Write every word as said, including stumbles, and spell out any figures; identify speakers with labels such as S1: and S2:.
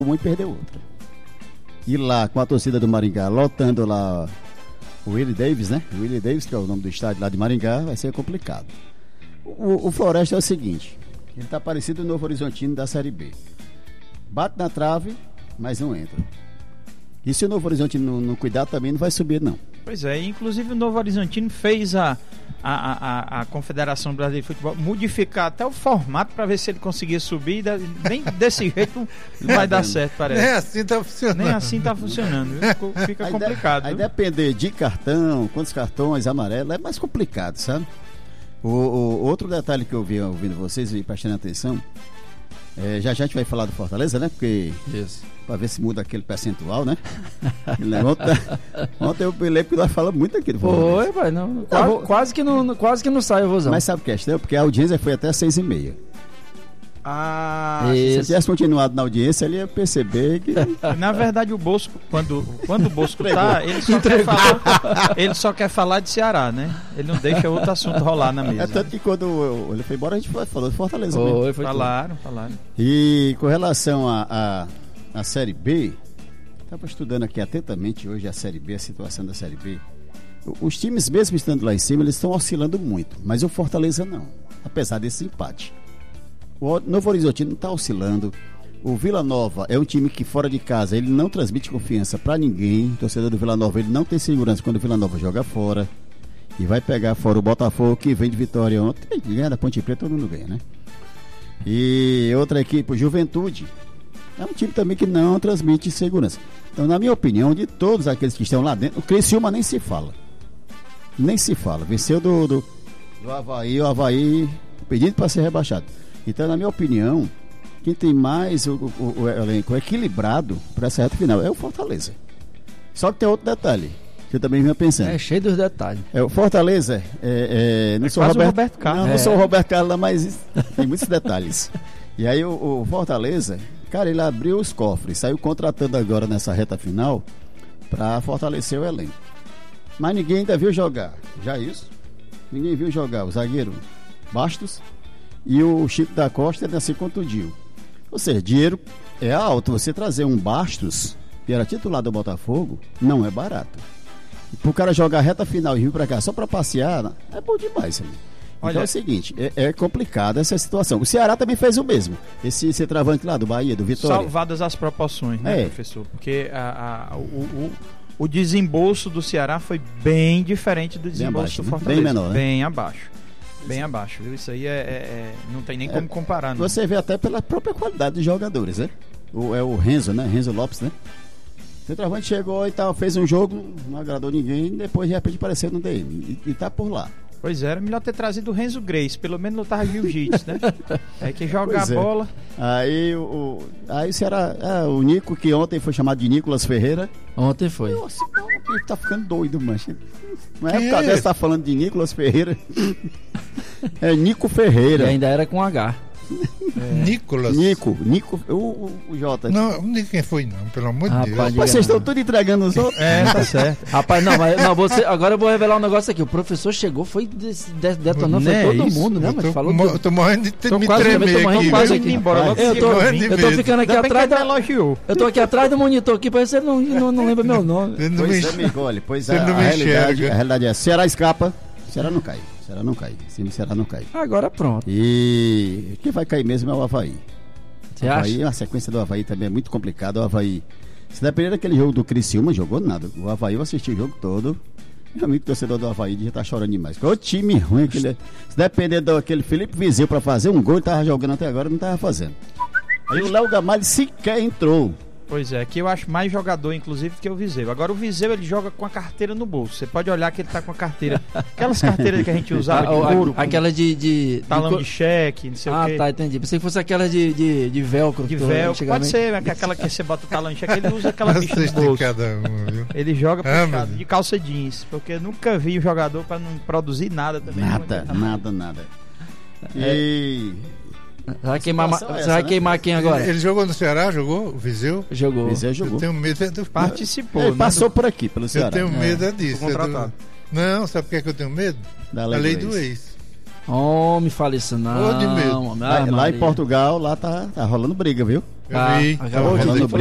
S1: uma e perder outra. E lá, com a torcida do Maringá, lotando lá o Willie Davis, né? O Willie Davis, que é o nome do estádio lá de Maringá, vai ser complicado. O, o Floresta é o seguinte, ele tá parecido no Novo Horizontino da Série B. Bate na trave, mas não entra. E se o Novo Horizontino não, não cuidar, também não vai subir, não.
S2: Pois é, inclusive o Novo Horizontino fez a, a, a, a Confederação Brasileira de Futebol modificar até o formato para ver se ele conseguia subir. Nem desse jeito não vai dar certo, parece.
S3: Nem assim tá funcionando.
S2: Nem assim tá funcionando. Fica, fica
S1: aí
S2: complicado.
S1: De, aí depender de cartão, quantos cartões amarelos, é mais complicado, sabe? O, o outro detalhe que eu vi ouvindo vocês e prestando atenção, é, já já a gente vai falar do Fortaleza, né? Porque
S4: isso,
S1: para ver se muda aquele percentual, né? ontem, ontem eu lembro que nós falamos muito aqui do Fortaleza.
S4: Foi, pai, não, quase, vou... quase, que não, quase que não sai, Vozão.
S1: Mas sabe o que é questão? Porque a audiência foi até seis e meia.
S2: Ah,
S1: se você tivesse continuado na audiência, ele ia perceber que...
S2: Na verdade, o Bosco, quando, quando o Bosco tá, ele só, quer falar, ele só quer falar de Ceará, né? Ele não deixa outro assunto rolar na mesa.
S1: É tanto que quando ele foi embora, a gente falou de Fortaleza
S2: oh,
S1: mesmo.
S2: Foi falaram, falaram.
S1: E com relação à a, a, a Série B, estava estudando aqui atentamente hoje a Série B, a situação da Série B. Os times, mesmo estando lá em cima, eles estão oscilando muito, mas o Fortaleza não, apesar desse empate. O Novo Horizontino não está oscilando. O Vila Nova é um time que fora de casa ele não transmite confiança para ninguém. O torcedor do Vila Nova ele não tem segurança quando o Vila Nova joga fora. E vai pegar fora o Botafogo, que vem de vitória ontem. Ganha da Ponte Preta, todo mundo ganha, né? E outra equipe, o Juventude, é um time também que não transmite segurança. Então, na minha opinião, de todos aqueles que estão lá dentro, o Criciúma nem se fala. Nem se fala. Venceu do, do, do Avaí, o Avaí pedindo para ser rebaixado. Então, na minha opinião, quem tem mais o, o, o elenco equilibrado para essa reta final é o Fortaleza. Só que tem outro detalhe, que eu também vinha pensando.
S4: É cheio dos detalhes.
S1: É, o Fortaleza, é, é, não
S2: é
S1: sou Roberto,
S2: Roberto Carlos.
S1: Não,
S2: é.
S1: não sou o Roberto Carlos, mas tem muitos detalhes. E aí o, o Fortaleza, cara, ele abriu os cofres, saiu contratando agora nessa reta final para fortalecer o elenco. Mas ninguém ainda viu jogar. Já isso? Ninguém viu jogar. O zagueiro Bastos e o Chico da Costa ainda se contundiu. Ou seja, dinheiro é alto. Você trazer um Bastos, que era titular do Botafogo, não é barato. E pro cara jogar a reta final e vir pra cá só pra passear, é bom demais, amigo. Olha, então é o seguinte, é, é complicada essa situação. O Ceará também fez o mesmo. Esse centroavante lá do Bahia, do Vitória.
S2: Salvadas as proporções, né, é. professor? Porque a, a, o, o, o desembolso do Ceará foi bem diferente do desembolso abaixo, do Fortaleza.
S1: Bem menor, né?
S2: Bem abaixo. Bem abaixo, viu? Isso aí é, é, é, não tem nem é, como comparar. Não.
S1: Você vê até pela própria qualidade dos jogadores, né? O, é o Renzo, né? Renzo Lopes, né? O centroavante chegou e tal, fez um jogo, não agradou ninguém, depois de repente apareceu no D M. E, e tá por lá.
S2: Pois é, era melhor ter trazido o Renzo Grace, pelo menos lutava jiu-jitsu, né? É que jogar a
S1: é.
S2: bola.
S1: Aí o, aí o Ceará, é, o Nico, que ontem foi chamado de Nicolas Ferreira.
S4: Ontem foi.
S1: Nossa, ele tá ficando doido, mancha. Não é época dessa tá falando de Nicolas Ferreira. É Nico Ferreira.
S4: E ainda era com H.
S3: É. Nicolas.
S1: Nico, Nico, o, o, o Jota.
S3: Não, não quem foi não, pelo amor de Deus.
S1: Mas vocês estão tudo entregando os outros.
S2: É, tá certo.
S4: Rapaz, não, mas não, você, agora eu vou revelar um negócio aqui. O professor chegou, foi de, de, detonando, foi todo
S2: isso?
S4: mundo, né?
S3: Eu
S4: Mas
S3: tô,
S4: falou
S3: mo,
S4: tudo.
S3: tô morrendo de
S4: tô
S3: me
S4: quase,
S3: tremer
S4: tô morrendo
S3: aqui.
S4: quase aqui.
S2: Embora,
S4: eu, tô, eu tô ficando aqui atrás da...
S2: elogiou.
S4: Eu tô aqui atrás do monitor aqui, parece que você não, não, não lembra meu nome.
S1: Pois é, amigo, olha, pois a, a, realidade, a realidade é, Ceará escapa, Ceará não cai. Ceará não cai. Sim, Ceará não cai.
S4: Agora pronto.
S1: E quem vai cair mesmo é o Avaí.
S4: Você
S1: Avaí,
S4: acha?
S1: a sequência do Avaí também é muito complicada. O Avaí, se depender daquele jogo do Criciúma, jogou nada. O Avaí, eu assisti o jogo todo. Meu amigo torcedor do Avaí já tá chorando demais. Qual time ruim aquele. Se depender daquele Felipe Viseu pra fazer um gol, ele tava jogando até agora, não tava fazendo. Aí o Léo Gamalho sequer entrou.
S2: Pois é, aqui eu acho mais jogador, inclusive, que o Viseu. Agora o Viseu, ele joga com a carteira no bolso. Você pode olhar que ele tá com a carteira. Aquelas carteiras que a gente usava de couro.
S4: Aquela de... de
S2: talão
S4: de,
S2: de cheque, não sei
S4: ah,
S2: o quê.
S4: Ah, tá, entendi. Pensei que fosse aquela de, de, de velcro.
S2: De velcro, pode ser, aquela que você bota o talão de cheque, ele usa aquela bicha no bolso.
S3: Cada um, viu?
S2: Ele joga
S3: ah,
S2: puxado, mas... de calça jeans, porque eu nunca vi um jogador para não produzir nada também.
S1: Nada, nada, nada. E...
S4: Você vai queimar,
S1: essa,
S4: você vai
S1: né?
S4: queimar quem agora?
S3: Ele, ele jogou no Ceará, jogou? O Viseu?
S4: Jogou.
S1: Viseu jogou.
S3: Eu tenho medo do...
S2: Participou.
S1: Ele
S2: né,
S1: passou
S2: do...
S1: por aqui, pelo Ceará.
S3: Eu tenho medo
S4: é.
S3: é disso.
S2: Contratado.
S3: É do... Não, sabe por que, é que eu tenho medo?
S1: Da lei,
S3: a lei
S1: do,
S3: do
S1: ex.
S3: ex.
S4: Homem, fala isso não.
S3: Ô, de medo.
S4: homem.
S1: Lá,
S4: Ah,
S1: lá em
S4: Maria.
S1: Portugal, lá tá, tá rolando briga, viu?
S3: Eu
S4: Ah,
S3: vi.
S4: acabou
S3: Tava
S4: de
S3: rolando
S4: dizer.
S1: briga.